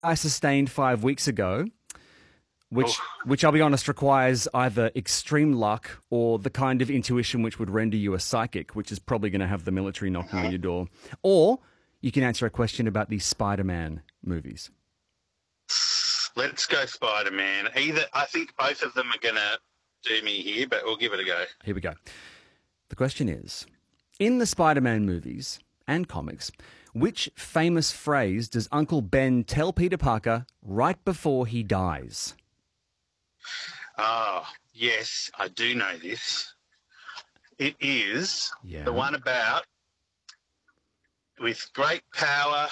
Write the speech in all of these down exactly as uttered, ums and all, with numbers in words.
I sustained five weeks ago, which, Oof. which I'll be honest, requires either extreme luck or the kind of intuition which would render you a psychic, which is probably going to have the military knocking on your door. Or you can answer a question about the Spider-Man movies. Let's go Spider-Man. Either I think both of them are going to do me here, but we'll give it a go. Here we go. The question is, in the Spider-Man movies and comics, which famous phrase does Uncle Ben tell Peter Parker right before he dies? Oh, yes, I do know this. It is Yeah. the one about with great power,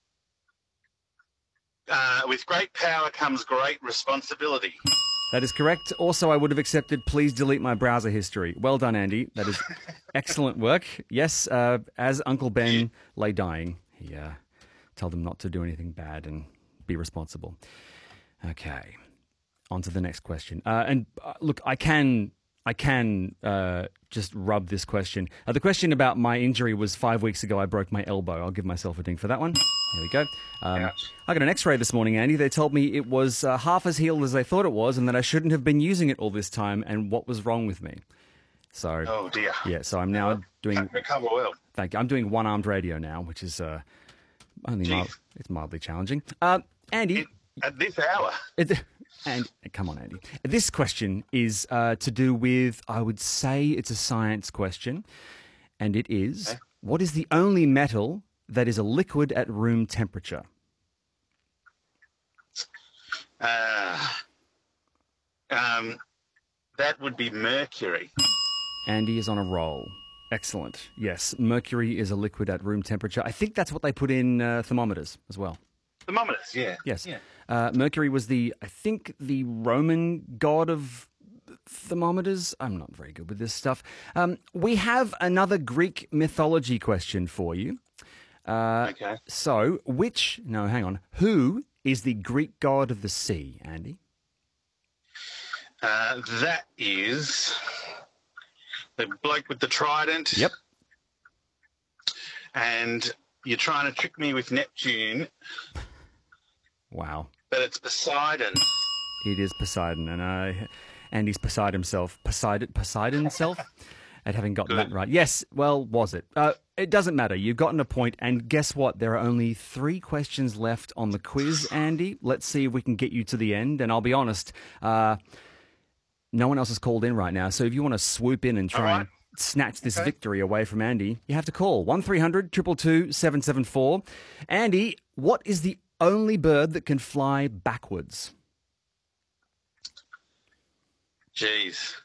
uh, with great power comes great responsibility. That is correct. Also, I would have accepted, please delete my browser history. Well done, Andy. That is excellent work. Yes, uh, as Uncle Ben lay dying, he uh, told him not to do anything bad and be responsible. Okay, on to the next question. Uh, and uh, look, I can... I can uh, just rub this question. Uh, the question about my injury was five weeks ago I broke my elbow. I'll give myself a ding for that one. There we go. Um, I got an x-ray this morning, Andy. They told me it was uh, half as healed as they thought it was and that I shouldn't have been using it all this time and what was wrong with me. So, Oh, dear. yeah, so I'm now doing... Recover well. Thank you. I'm doing one-armed radio now, which is uh, only Jeez. mild, it's mildly challenging. Uh, Andy... It, at this hour. It, and come on, Andy. This question is uh, to do with, I would say it's a science question, and it is, Okay. What is the only metal that is a liquid at room temperature? Uh, um, that would be mercury. Andy is on a roll. Excellent. Yes, mercury is a liquid at room temperature. I think that's what they put in uh, thermometers as well. Thermometers, yeah. Yes. Yeah. Uh, Mercury was the, I think, the Roman god of thermometers. I'm not very good with this stuff. Um, we have another Greek mythology question for you. Uh, Okay. So, which, no, hang on. Who is the Greek god of the sea, Andy? Uh, that is the bloke with the trident. Yep. And you're trying to trick me with Neptune, Wow. but it's Poseidon. It is Poseidon, and uh, Andy's Poseidon himself. Poseidon, Poseidon himself? At having gotten Good. that right. Yes, well, was it? Uh, it doesn't matter. You've gotten a point, and guess what? There are only three questions left on the quiz, Andy. Let's see if we can get you to the end, and I'll be honest, uh, no one else has called in right now, so if you want to swoop in and try All right. and snatch this Okay. victory away from Andy, you have to call one three hundred two two two seven seven four. Andy, what is the only bird that can fly backwards? Jeez.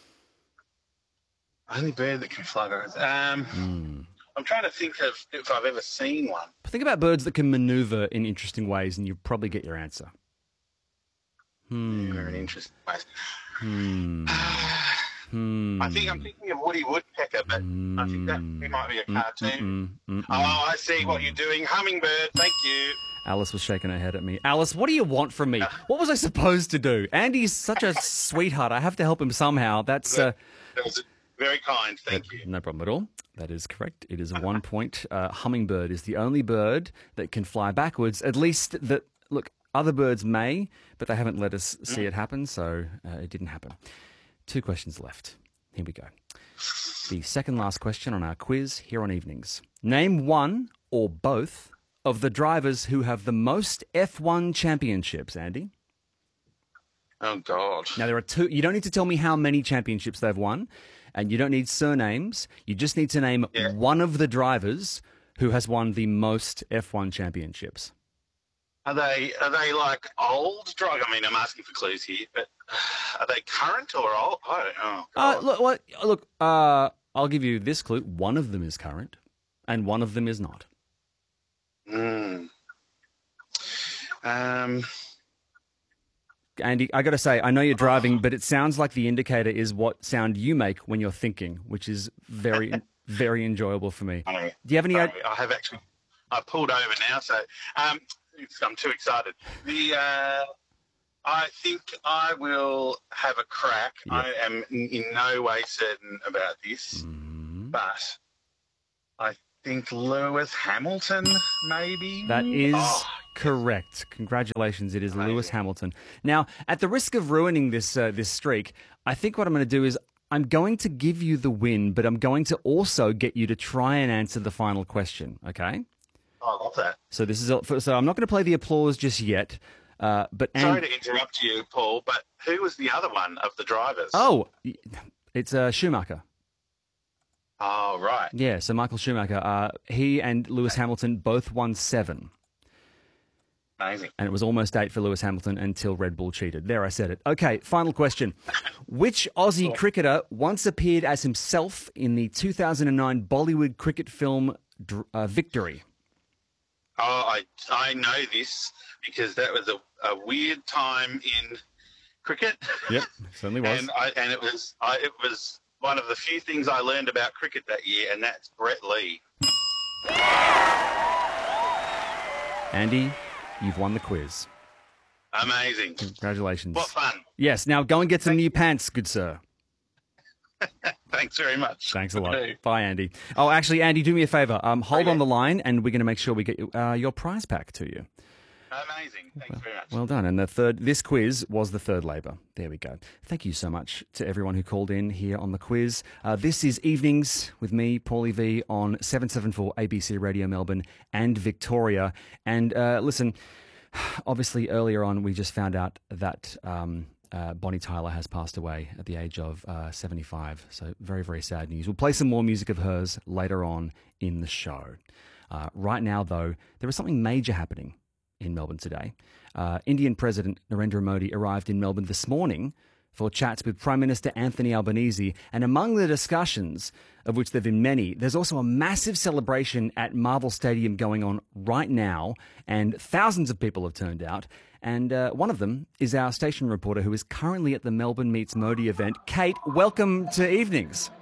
Only bird that can fly backwards. Um, Hmm. I'm trying to think of if I've ever seen one. Think about birds that can maneuver in interesting ways, and you probably get your answer. Hmm. Very interesting place. Hmm. Hmm. I think I'm thinking of Woody Woodpecker, but I think that he might be a cartoon. Mm, mm, mm. Oh, I see what you're doing. Hummingbird, thank you. Alice was shaking her head at me. Alice, what do you want from me? What was I supposed to do? Andy's such a sweetheart. I have to help him somehow. That's uh, That was very kind, thank you. no problem at all. That is correct. It is a one point. Uh, hummingbird is the only bird that can fly backwards. At least that, look, other birds may, but they haven't let us see it happen, so uh, it didn't happen. Two questions left. Here we go. The second last question on our quiz here on Evenings. Name one or both of the drivers who have the most F one championships, Andy. Oh, God. Now, there are two. You don't need to tell me how many championships they've won, and you don't need surnames. You just need to name Yeah. one of the drivers who has won the most F one championships. Are they are they like old drug? I mean, I'm asking for clues here, but are they current or old? I don't know. Uh, God. look, what, look uh, I'll give you this clue. One of them is current, and one of them is not. Mm. Um, Andy, I got to say, I know you're driving, but it sounds like the indicator is what sound you make when you're thinking, which is very, very enjoyable for me. I don't know. Do you have any Sorry, idea? I have actually. I pulled over now, so um, it's- I'm too excited. The uh, I think I will have a crack. Yeah. I am in, in no way certain about this, Mhm. but I think Lewis Hamilton, maybe. That is Oh, correct. Congratulations. It is Lewis Hamilton. Now, at the risk of ruining this uh, this streak, I think what I'm going to do is I'm going to give you the win, but I'm going to also get you to try and answer the final question, okay? Oh, I love that. So this is so I'm not going to play the applause just yet. Uh, but Sorry and, to interrupt you, Paul, but who was the other one of the drivers? Oh, it's uh, Schumacher. Oh, right. Yeah, so Michael Schumacher, uh, he and Lewis Hamilton both won seven. Amazing. And it was almost eight for Lewis Hamilton until Red Bull cheated. There, I said it. Okay, final question. Which Aussie cricketer once appeared as himself in the two thousand nine Bollywood cricket film uh, Victory? Oh, I I know this because that was a, a weird time in cricket. Yep, certainly was. and I, and it was I, it was one of the few things I learned about cricket that year, and that's Brett Lee. Andy, you've won the quiz. Amazing. Congratulations. What fun. Yes, now go and get some new pants, good sir. Thanks very much. Thanks a lot. Bye, Andy. Oh, actually, Andy, do me a favour. Um, hold okay. on the line, and we're going to make sure we get uh, your prize pack to you. Amazing. Thanks well, very much. Well done. And the third, this quiz was the third labour. There we go. Thank you so much to everyone who called in here on the quiz. Uh, this is Evenings with me, Paulie V, on seven seventy-four A B C Radio Melbourne and Victoria. And uh, listen, obviously earlier on we just found out that um, uh, Bonnie Tyler has passed away at the age of uh, seventy-five. So very, very sad news. We'll play some more music of hers later on in the show. Uh, right now, though, there is something major happening in Melbourne today. Uh, Indian President Narendra Modi arrived in Melbourne this morning for chats with Prime Minister Anthony Albanese, and among the discussions, of which there have been many, there's also a massive celebration at Marvel Stadium going on right now, and thousands of people have turned out, and uh, one of them is our station reporter who is currently at the Melbourne Meets Modi event. Kate, welcome to Evenings.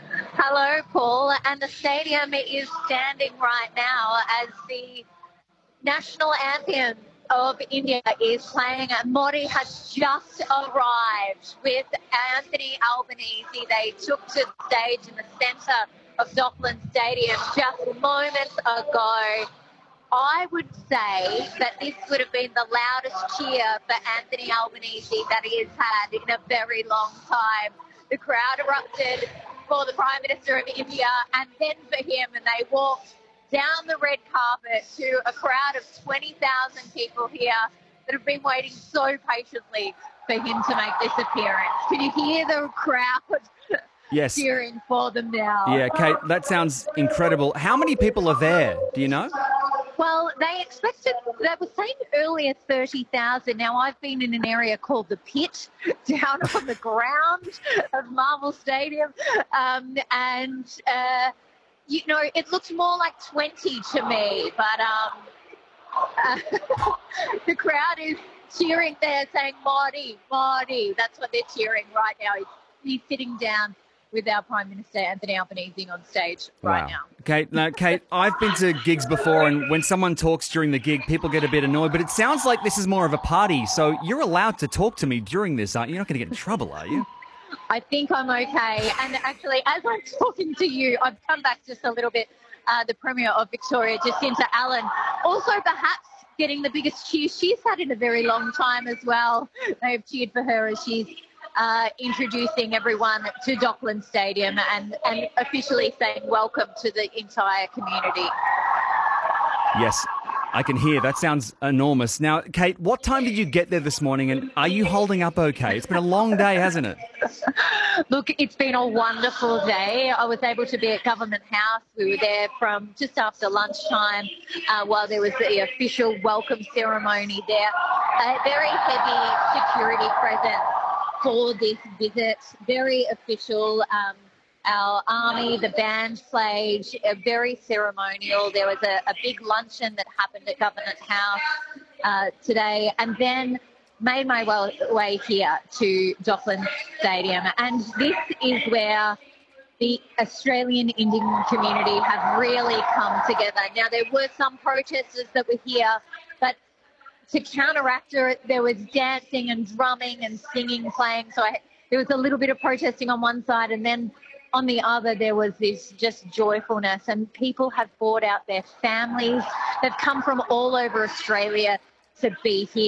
Hello, Paul, and the stadium is standing right now as the national anthem of India is playing. Modi has just arrived with Anthony Albanese. They took to the stage in the centre of Docklands Stadium just moments ago. I would say that this would have been the loudest cheer for Anthony Albanese that he has had in a very long time. The crowd erupted for the Prime Minister of India and then for him, and they walked down the red carpet to a crowd of twenty thousand people here that have been waiting so patiently for him to make this appearance. Can you hear the crowd yes. cheering for them now? Yeah, Kate, that sounds incredible. How many people are there? Do you know? Well, they expected, they were saying earlier thirty thousand. Now, I've been in an area called the Pit, down on the ground of Marvel Stadium, um, and uh, you know, it looks more like twenty to me, but um, uh, the crowd is cheering there, saying, Modi, Modi. That's what they're cheering right now. He's, he's sitting down with our Prime Minister, Anthony Albanese, on stage right wow. now. Kate, no, Kate, I've been to gigs before, and when someone talks during the gig, people get a bit annoyed, but it sounds like this is more of a party, so you're allowed to talk to me during this, aren't you? You're not going to get in trouble, are you? I think I'm okay. And actually, as I'm talking to you, I've come back just a little bit. Uh, the Premier of Victoria, Jacinta Allen, also perhaps getting the biggest cheer she's had in a very long time as well. They've cheered for her as she's uh, introducing everyone to Docklands Stadium and, and officially saying welcome to the entire community. Yes, I can hear. That sounds enormous. Now, Kate, what time did you get there this morning, and are you holding up okay? It's been a long day, hasn't it? Look, it's been a wonderful day. I was able to be at Government House. We were there from just after lunchtime uh, while there was the official welcome ceremony there. A very heavy security presence for this visit. Very official. Um, Our army, the band played, uh, very ceremonial. There was a, a big luncheon that happened at Government House uh, today, and then made my way, way here to Docklands Stadium. And this is where the Australian Indian community have really come together. Now, there were some protesters that were here, but to counteract it, there was dancing and drumming and singing playing. So I, there was a little bit of protesting on one side, and then on the other, there was this just joyfulness, and people have brought out their families. They've come from all over Australia to be here.